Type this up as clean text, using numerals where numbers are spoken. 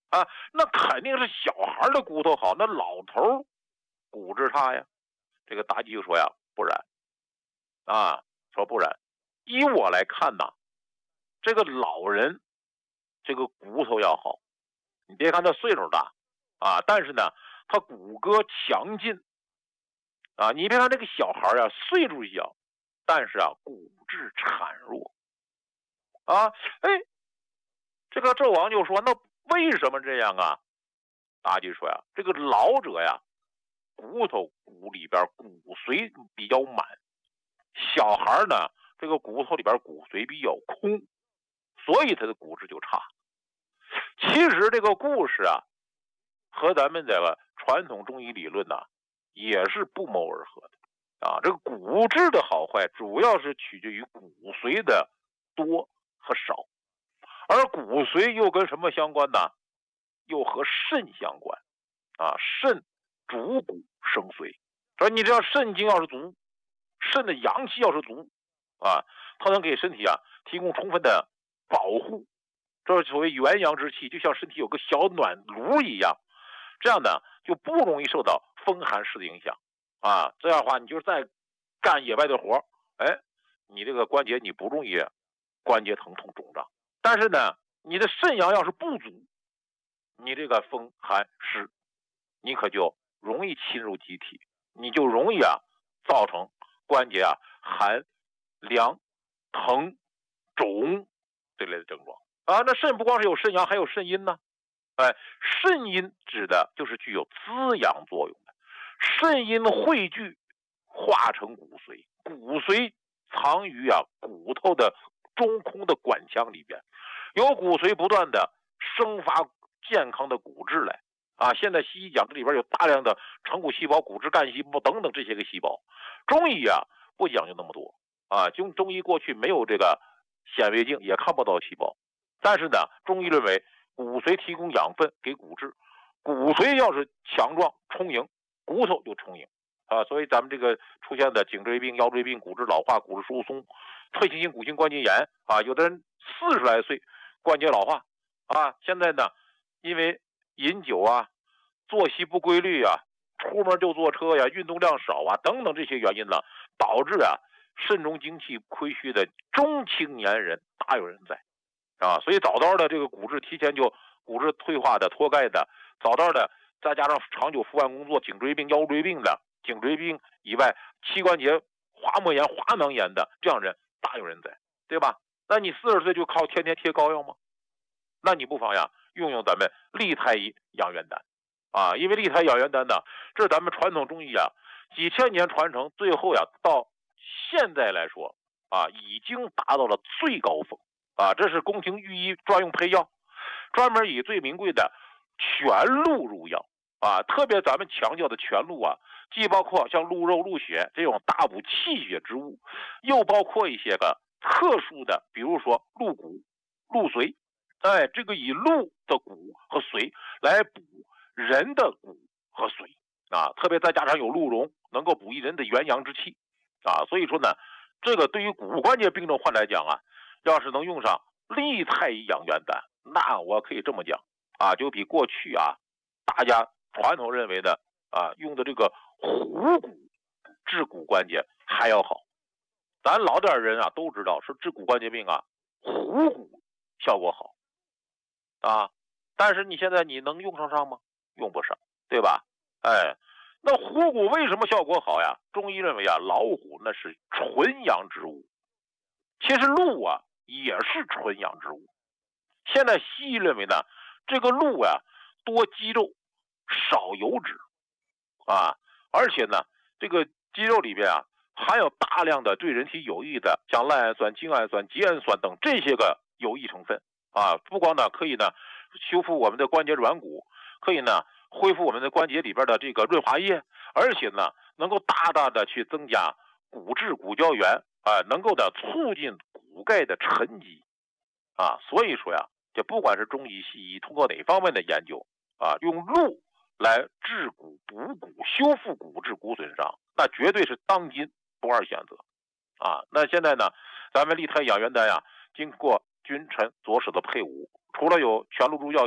啊，那肯定是小孩的骨头好，那老头骨质差呀。这个妲己就说呀，不然啊，说不然，依我来看呐，这个老人这个骨头要好。你别看他岁数大啊，但是呢，他骨骼强劲啊。你别看这个小孩啊，岁数小，但是啊，骨质孱弱啊。哎，这个纣王就说，那为什么这样啊？妲己说呀，这个老者呀，骨里边骨髓比较满，小孩呢，这个骨头里边骨髓比较空，所以他的骨质就差。其实这个故事啊，和咱们这个传统中医理论呢，也是不谋而合的啊。这个骨质的好坏，主要是取决于骨髓的多和少，而骨髓又跟什么相关呢？又和肾相关啊。肾主骨生髓，所以你知道肾精要是足，肾的阳气要是足啊，它能给身体啊提供充分的保护。这所谓元阳之气，就像身体有个小暖炉一样，这样呢就不容易受到风寒湿的影响啊。这样的话，你就是在干野外的活，哎，你这个关节你不容易关节疼痛肿胀。但是呢，你的肾阳要是不足，你这个风寒湿，你可就容易侵入机体，你就容易造成关节寒、凉、疼、肿这类的症状啊。那肾不光是有肾阳，还有肾阴呢。哎，肾阴指的就是具有滋养作用的，肾阴汇聚化成骨髓，骨髓藏于骨头的中空的管腔里边，由骨髓不断的生发健康的骨质来啊。现在西医讲这里边有大量的成骨细胞、骨质干细胞等等这些个细胞。中医不讲究那么多啊，中医过去没有这个显微镜，也看不到细胞。但是呢，中医认为骨髓提供养分给骨质，骨髓要是强壮充盈，骨头就充盈啊。所以咱们这个出现的颈椎病、腰椎病、骨质老化、骨质疏松、退行性骨性关节炎啊，有的人40来岁关节老化啊。现在呢，因为饮酒作息不规律出门就坐车运动量少等等这些原因呢，导致肾中精气亏虚的中青年人大有人在啊。所以早早的这个骨质提前就骨质退化的、脱钙的，早早的再加上长久伏案工作、颈椎病、腰椎病的，颈椎病以外膝关节滑膜炎、滑囊炎的，这样人大有人在，对吧？那你40岁就靠天天贴膏药吗？那你不妨用用咱们利太医养元丹啊。因为利太养元丹呢，这是咱们传统中医几千年传承，最后到现在来说已经达到了最高峰啊。这是宫廷御医专用配药，专门以最名贵的全鹿入药啊。特别咱们强调的全鹿既包括像鹿肉、鹿血这种大补气血之物，又包括一些个特殊的，比如说鹿骨、鹿髓。哎，这个以鹿的骨和髓来补人的骨和髓啊，特别再加上有鹿茸，能够补益人的元阳之气啊。所以说呢，这个对于骨关节病症患来讲要是能用上利太医养元丹，那我可以这么讲就比过去大家传统认为的用的这个虎骨治骨关节还要好。咱老点人都知道，是治骨关节病虎骨效果好但是你现在你能用上吗？用不上，对吧？哎，那虎骨为什么效果好呀？中医认为老虎那是纯阳之物，其实鹿也是纯阳之物。现在西医认为呢，这个鹿多肌肉少油脂而且呢，这个肌肉里边含有大量的对人体有益的，像赖氨酸、精氨酸、缬氨酸等这些个有益成分不光呢可以呢修复我们的关节软骨，可以呢恢复我们的关节里边的这个润滑液，而且呢能够大大的去增加骨质骨胶原能够呢促进骨钙的沉积所以说这不管是中医西医通过哪方面的研究用鹿来治骨补骨修复骨质骨损伤，那绝对是当今不二选择那现在呢咱们利太养元丹经过君臣佐使的配伍，除了有全鹿入药